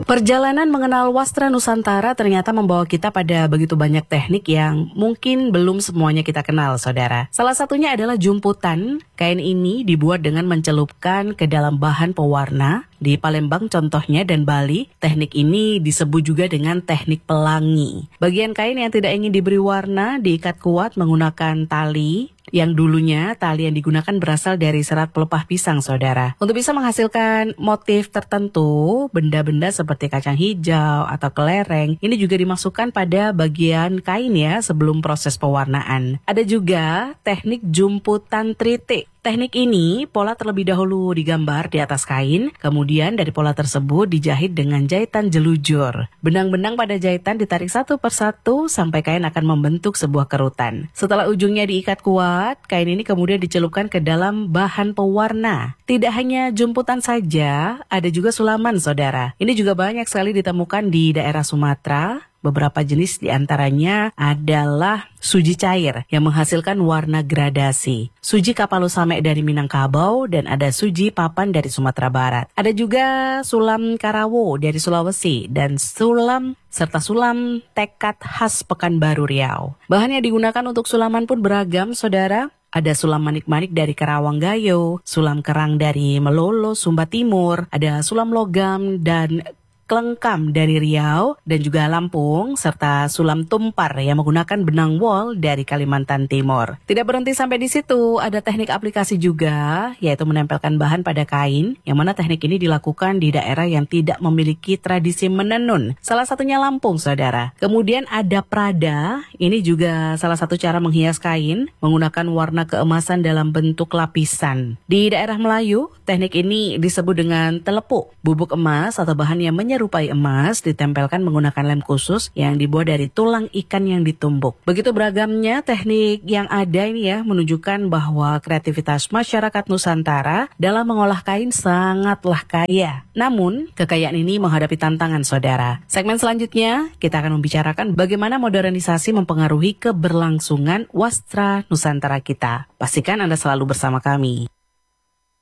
Perjalanan mengenal wastra Nusantara ternyata membawa kita pada begitu banyak teknik yang mungkin belum semuanya kita kenal, saudara. Salah satunya adalah jumputan. Kain ini dibuat dengan mencelupkan ke dalam bahan pewarna. Di Palembang contohnya dan Bali, teknik ini disebut juga dengan teknik pelangi. Bagian kain yang tidak ingin diberi warna diikat kuat menggunakan tali. Yang dulunya tali yang digunakan berasal dari serat pelepah pisang, saudara. Untuk bisa menghasilkan motif tertentu, benda-benda seperti kacang hijau atau kelereng, ini juga dimasukkan pada bagian kain ya sebelum proses pewarnaan. Ada juga teknik jumputan tritik. Teknik ini, pola terlebih dahulu digambar di atas kain, kemudian dari pola tersebut dijahit dengan jahitan jelujur. Benang-benang pada jahitan ditarik satu persatu sampai kain akan membentuk sebuah kerutan. Setelah ujungnya diikat kuat, kain ini kemudian dicelupkan ke dalam bahan pewarna. Tidak hanya jumputan saja, ada juga sulaman, saudara. Ini juga banyak sekali ditemukan di daerah Sumatera. Beberapa jenis diantaranya adalah suji cair yang menghasilkan warna gradasi, suji kapalo samek dari Minangkabau, dan ada suji papan dari Sumatera Barat. Ada juga sulam karawo dari Sulawesi dan sulam tekad khas Pekanbaru Riau. Bahan yang digunakan untuk sulaman pun beragam, saudara. Ada sulam manik-manik dari Karawang Gayo, sulam kerang dari Melolo, Sumba Timur, ada sulam logam dan klengkam dari Riau dan juga Lampung, serta sulam tumpar yang menggunakan benang wol dari Kalimantan Timur. Tidak berhenti sampai di situ, ada teknik aplikasi juga, yaitu menempelkan bahan pada kain, yang mana teknik ini dilakukan di daerah yang tidak memiliki tradisi menenun. Salah satunya Lampung, saudara. Kemudian ada prada, ini juga salah satu cara menghias kain, menggunakan warna keemasan dalam bentuk lapisan. Di daerah Melayu, teknik ini disebut dengan telepuk, bubuk emas atau bahan yang menyerupai emas ditempelkan menggunakan lem khusus yang dibuat dari tulang ikan yang ditumbuk. Begitu beragamnya teknik yang ada ini ya menunjukkan bahwa kreativitas masyarakat Nusantara dalam mengolah kain sangatlah kaya. Namun, kekayaan ini menghadapi tantangan, saudara. Segmen selanjutnya, kita akan membicarakan bagaimana modernisasi mempengaruhi keberlangsungan wastra Nusantara kita. Pastikan Anda selalu bersama kami.